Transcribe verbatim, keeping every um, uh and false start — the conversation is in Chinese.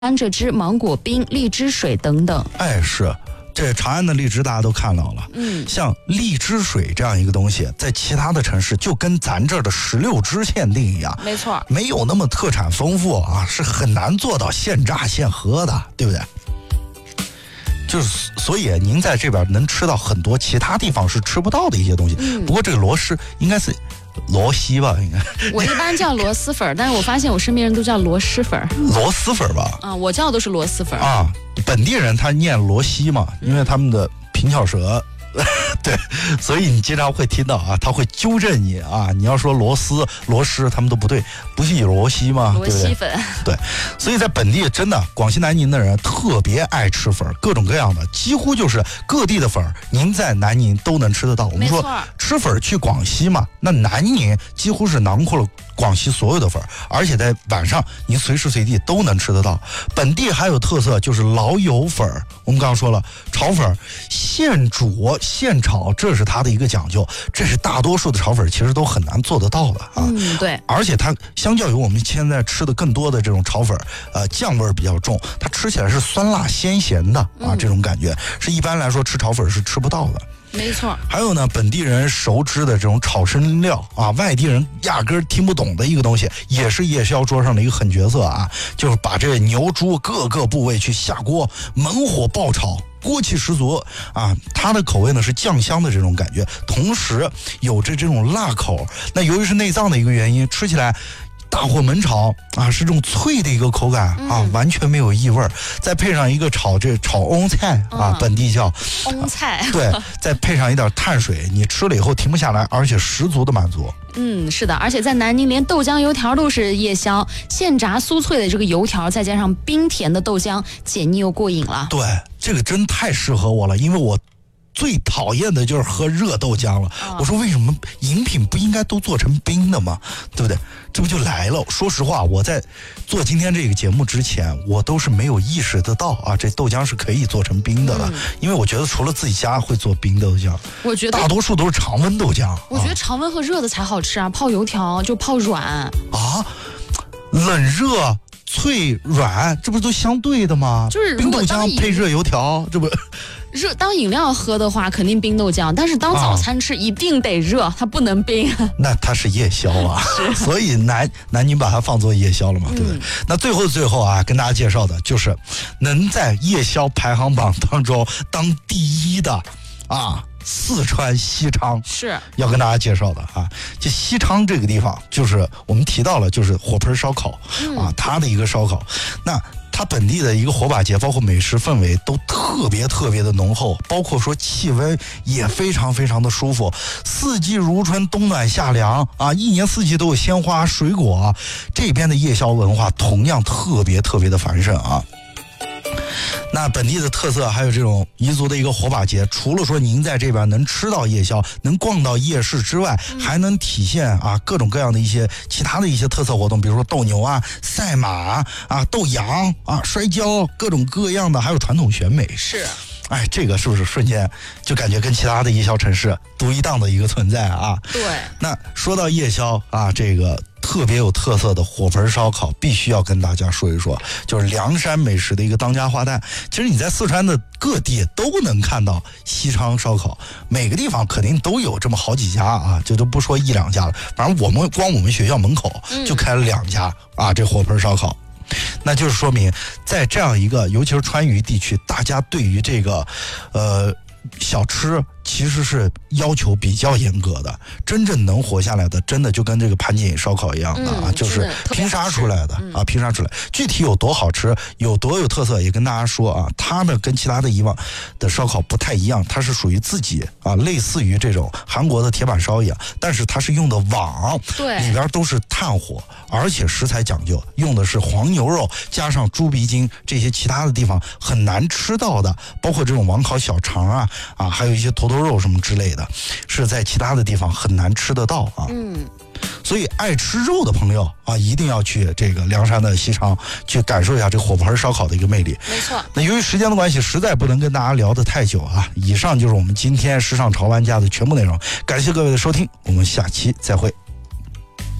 甘蔗汁、芒果冰、荔枝水等等。 哎，是。这长安的荔枝大家都看到了，嗯，像荔枝水这样一个东西，在其他的城市就跟咱这儿的石榴汁限定一样， 没错， 没有那么特产丰富啊，是很难做到现榨现喝的，对不对？就是所以您在这边能吃到很多其他地方是吃不到的一些东西。嗯、不过这个螺蛳应该是螺蛳吧？应该我一般叫螺蛳粉，但是我发现我身边人都叫螺蛳粉。 螺蛳粉吧？ 啊，我叫的都是螺蛳粉啊。本地人他念螺蛳嘛，因为他们的平翘舌。对，所以你经常会听到啊，他会纠正你啊，你要说螺丝、螺蛳，他们都不对，不是以螺蛳吗？ 螺蛳粉， 对，所以在本地真的广西南宁的人特别爱吃粉，各种各样的，几乎就是各地的粉，您在南宁都能吃得到。我们说吃粉去广西嘛，那南宁几乎是囊括了广西所有的粉，而且在晚上您随时随地都能吃得到。本地还有特色就是老友粉，我们刚刚说了，炒粉现煮现炒，这是它的一个讲究，这是大多数的炒粉其实都很难做得到的啊。 嗯，对。 而且它相较于我们现在吃的更多的这种炒粉，呃，酱味比较重，它吃起来是酸辣鲜咸的啊，嗯、这种感觉是一般来说吃炒粉是吃不到的。 没错。 还有呢，本地人熟知的这种炒生料啊，外地人压根儿听不懂的一个东西，也是夜宵桌上的一个狠角色啊，就是把这牛猪各个部位去下锅，猛火爆炒。锅气十足啊，它的口味呢是酱香的这种感觉，同时有着这种辣口。那由于是内脏的一个原因，吃起来大火焖炒啊，是这种脆的一个口感啊，嗯、完全没有异味。再配上一个炒这炒翁菜啊，嗯、本地叫翁菜， 啊，对，再配上一点碳水，你吃了以后停不下来，而且十足的满足。 嗯，是的，而且在南宁连豆浆油条都是夜宵，现炸酥脆的这个油条，再加上冰甜的豆浆，解腻又过瘾了。 对，这个真太适合我了，因为我最讨厌的就是喝热豆浆了。哦、我说为什么饮品不应该都做成冰的吗？对不对？这不就来了？说实话，我在做今天这个节目之前，我都是没有意识得到啊，这豆浆是可以做成冰的了。嗯、因为我觉得除了自己家会做冰豆浆， 我觉得大多数都是常温豆浆。 我觉得常温和热的才好吃啊，泡油条就泡软啊，冷热脆软，这不都相对的吗？ 就是冰豆浆配热油条，这不。 热当饮料喝的话，肯定冰豆浆；但是当早餐吃，一定得热，它不能冰。 那它是夜宵啊，所以南南宁把它放作夜宵了嘛，对不对？嗯、那最后最后啊，跟大家介绍的就是能在夜宵排行榜当中当第一的啊。四川西昌是要跟大家介绍的啊，这西昌这个地方就是我们提到了，就是火盆烧烤、嗯、啊，它的一个烧烤，那它本地的一个火把节，包括美食氛围都特别特别的浓厚，包括说气温也非常非常的舒服，四季如春，冬暖夏凉啊，一年四季都有鲜花水果、啊，这边的夜宵文化同样特别特别的繁盛啊。那本地的特色还有这种彝族的一个火把节，除了说您在这边能吃到夜宵，能逛到夜市之外，嗯、还能体现啊各种各样的一些其他的一些特色活动，比如说斗牛啊、赛马啊、斗羊啊、摔跤，各种各样的，还有传统选美。 是。 哎，这个是不是瞬间就感觉跟其他的夜宵城市独一档的一个存在啊？ 对。 那说到夜宵啊，这个特别有特色的火盆烧烤，必须要跟大家说一说，就是凉山美食的一个当家花旦。其实你在四川的各地都能看到西昌烧烤，每个地方肯定都有这么好几家啊，就都不说一两家了，反正我们光我们学校门口就开了两家、嗯、啊，这火盆烧烤。那就是说明在这样一个尤其是川渝地区，大家对于这个呃小吃其实是要求比较严格的，真正能活下来的真的就跟这个盘锦烧烤一样的啊、嗯、就是拼杀出来的、嗯、啊拼杀出来，具体有多好吃有多有特色也跟大家说啊，他们跟其他的以往的烧烤不太一样，它是属于自己啊，类似于这种韩国的铁板烧一样，但是它是用的网， 对， 里边都是炭火，而且食材讲究，用的是黄牛肉加上猪鼻筋，这些其他的地方很难吃到的，包括这种网烤小肠啊啊，还有一些坨坨肉什么之类的，是在其他的地方很难吃得到啊。 嗯， 所以爱吃肉的朋友啊，一定要去这个凉山的西昌去感受一下这火盆烧烤的一个魅力。 没错。 那由于时间的关系，实在不能跟大家聊得太久啊。以上就是我们今天时尚潮玩家的全部内容，感谢各位的收听，我们下期再会。